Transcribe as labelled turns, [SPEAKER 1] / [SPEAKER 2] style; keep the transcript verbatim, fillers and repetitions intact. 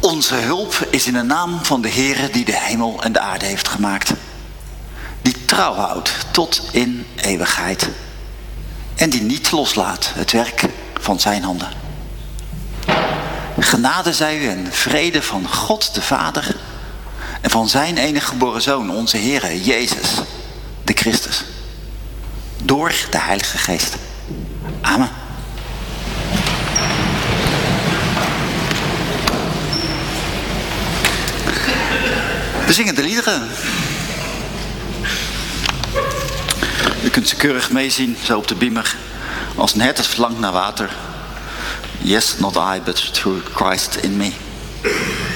[SPEAKER 1] Onze hulp is in de naam van de Heere die de hemel en de aarde heeft gemaakt. Die trouw houdt tot in eeuwigheid. En die niet loslaat het werk van zijn handen. Genade zij u en vrede van God de Vader en van zijn enige geboren Zoon, onze Heere Jezus, de Christus. Door de Heilige Geest. Amen. We zingen de liederen. U kunt ze keurig meezien, zo op de beamer. Als een hert dat verlangt naar water. Yes, not I, but through Christ in me.